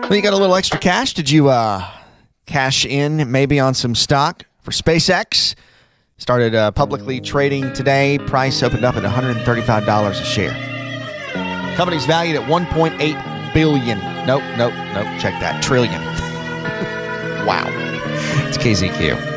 Well, you got a little extra cash. Did you cash in maybe on some stock for SpaceX? Started publicly trading today. Price opened up at $135 a share. Company's valued at $1.8 billion. Nope. Check that. Trillion. Wow. It's KZQ.